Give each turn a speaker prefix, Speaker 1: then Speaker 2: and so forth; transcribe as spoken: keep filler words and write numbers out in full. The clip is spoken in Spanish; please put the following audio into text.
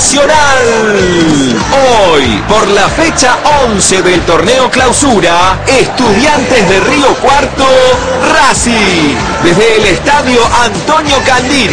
Speaker 1: Nacional. Hoy, por la fecha once del torneo Clausura, Estudiantes de Río Cuarto, Racing. Desde el estadio Antonio Candini.